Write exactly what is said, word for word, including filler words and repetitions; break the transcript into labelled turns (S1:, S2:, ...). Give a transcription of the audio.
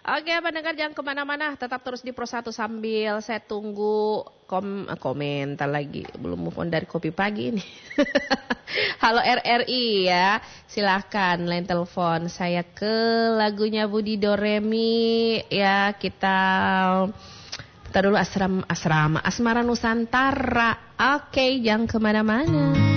S1: Oke, pendengar jangan kemana-mana, tetap terus di Pro satu sambil saya tunggu kom komentar lagi. Belum move on dari kopi pagi ini. Halo R R I ya, silahkan line telepon saya ke lagunya Budi Doremi ya. Kita kita dulu asrama asrama Asmara Nusantara. Oke, jangan kemana-mana.